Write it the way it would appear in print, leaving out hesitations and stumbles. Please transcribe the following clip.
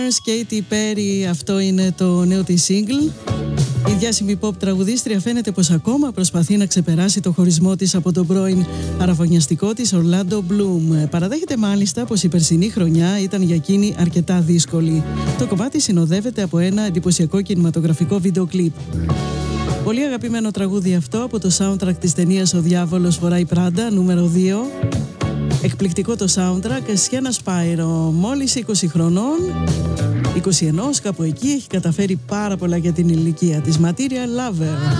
Katy Perry, αυτό είναι το νέο της single. Η διάσημη pop τραγουδίστρια φαίνεται πως ακόμα προσπαθεί να ξεπεράσει το χωρισμό της από τον πρώην αραβωνιαστικό της Orlando Bloom. Παραδέχεται μάλιστα πως η περσινή χρονιά ήταν για εκείνη αρκετά δύσκολη. Το κομμάτι συνοδεύεται από ένα εντυπωσιακό κινηματογραφικό βίντεο κλιπ. Πολύ αγαπημένο τραγούδι αυτό από το soundtrack της ταινίας «Ο Διάβολος φοράει Πράντα» νούμερο 2. Εκπληκτικό το soundtrack, Sienna Spiro, μόλις 20 χρονών, 21 κάπου εκεί, έχει καταφέρει πάρα πολλά για την ηλικία της. Material Lover.